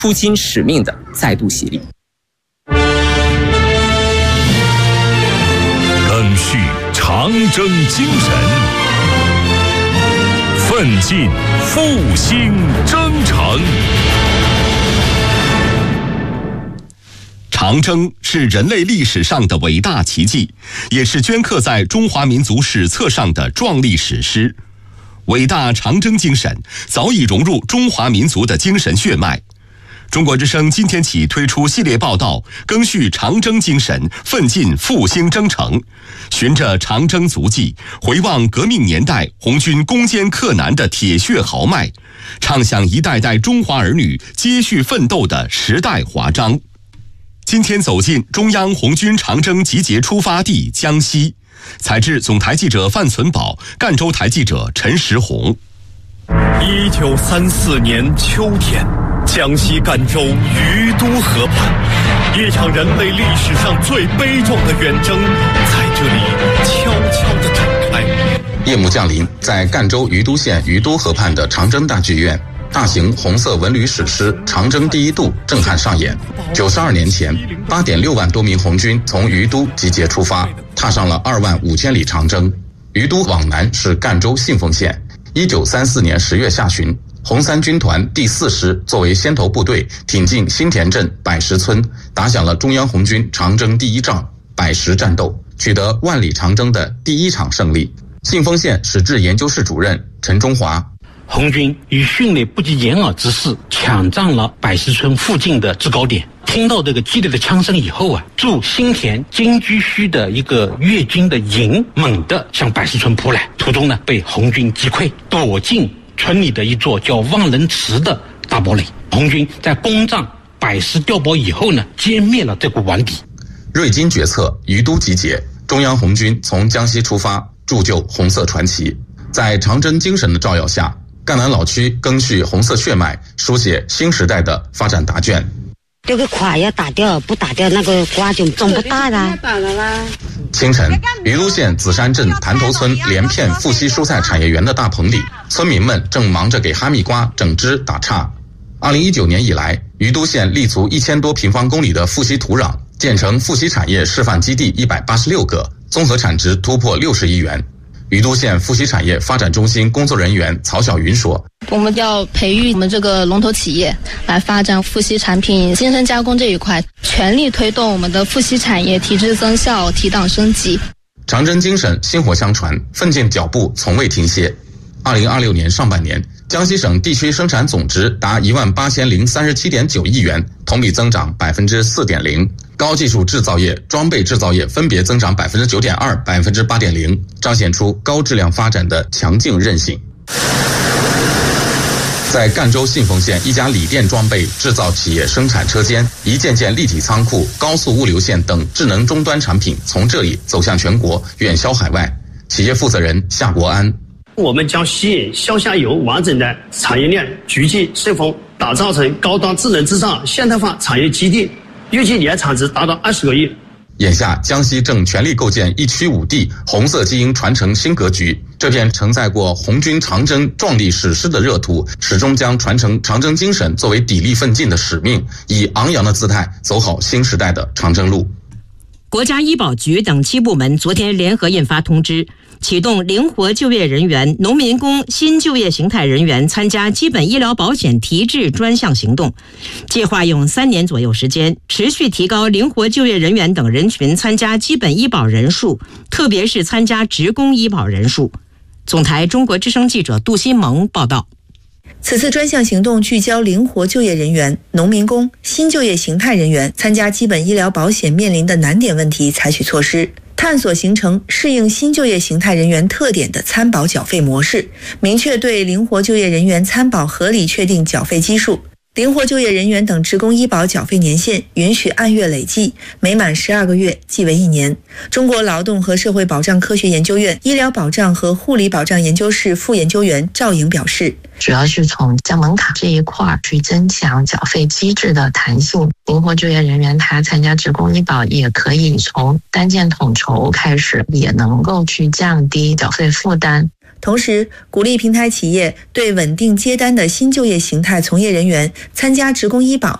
父亲使命的再度洗礼。 赓续长征精神，奋进复兴征程。长征是人类历史上的伟大奇迹，也是镌刻在中华民族史册上的壮丽史诗。伟大长征精神早已融入中华民族的精神血脉。中国之声今天起推出系列报道，赓续长征精神，奋进复兴征程，循着长征足迹，回望革命年代红军攻坚克难的铁血豪迈，唱响一代代中华儿女接续奋斗的时代华章。今天走进中央红军长征集结出发地江西，采制总台记者范存宝，赣州台记者陈石红。 1934年秋天，江西赣州于都河畔，一场人类历史上最悲壮的远征在这里悄悄地展开。 夜幕降临，在赣州于都县于都河畔的长征大剧院，大型红色文旅史诗《长征第一渡》震撼上演。92年前，8.6万多名红军从于都集结出发，踏上了2万5千里长征。于都往南是赣州信丰县。1934年10月下旬，红三军团第4师作为先头部队，挺进新田镇百石村，打响了中央红军长征第一仗百石战斗，取得万里长征的第一场胜利。信丰县史志研究室主任陈中华： 红军以迅雷不及掩耳之势抢占了百石村附近的制高点。听到这个激烈的枪声以后驻新田金居圩的一个粤军的营猛地向百石村扑来，途中被红军击溃，躲进村里的一座叫望人池的大堡垒。红军在攻占百石碉堡以后歼灭了这股顽敌。 瑞金决策，于都集结，中央红军从江西出发，铸就红色传奇。在长征精神的照耀下，赣南老区赓续红色血脉，书写新时代的发展答卷。 这个垮要打掉，不打掉那个瓜就种不大了。 清晨，于都县紫山镇潭头村连片富硒蔬菜产业园的大棚里，村民们正忙着给哈密瓜整枝打杈。2019年以来，于都县立足1000多平方公里的富硒土壤，建成富硒产业示范基地186个，综合产值突破60亿元。于都县富硒产业发展中心工作人员曹晓云说： 我们要培育我们这个龙头企业来发展富硒产品精深加工这一块，全力推动我们的富硒产业提质增效、提档升级。 长征精神薪火相传，奋进脚步从未停歇。2026年上半年，江西省地区生产总值达18037.9亿元，同比增长4.0%。高技术制造业、装备制造业分别增长9.2%、8.0%，彰显出高质量发展的强劲韧性。在赣州信丰县一家锂电装备制造企业生产车间，一件件立体仓库、高速物流线等智能终端产品从这里走向全国，远销海外。企业负责人夏国安： 我们将吸引消下游完整的产业链，聚集顺丰，打造成高端智能制造现代化产业基地，预计年产值达到20个亿。 眼下，江西正全力构建一区5地红色基因传承新格局。这片承载过红军长征壮丽史诗的热土，始终将传承长征精神作为砥砺奋进的使命，以昂扬的姿态走好新时代的长征路。 国家医保局等7部门昨天联合印发通知，启动灵活就业人员、农民工新就业形态人员参加基本医疗保险提质专项行动，计划用3年左右时间，持续提高灵活就业人员等人群参加基本医保人数，特别是参加职工医保人数。总台中国之声记者杜新萌报道。 此次专项行动聚焦灵活就业人员、农民工、新就业形态人员参加基本医疗保险面临的难点问题采取措施，探索形成适应新就业形态人员特点的参保缴费模式，明确对灵活就业人员参保合理确定缴费基数。灵活就业人员等职工医保缴费年限允许按月累计，每满12个月即为1年。中国劳动和社会保障科学研究院医疗保障和护理保障研究室副研究员赵颖表示， 主要是从降门槛这一块去增强缴费机制的弹性。灵活就业人员他参加职工医保也可以从单件统筹开始，也能够去降低缴费负担。 同时，鼓励平台企业对稳定接单的新就业形态从业人员参加职工医保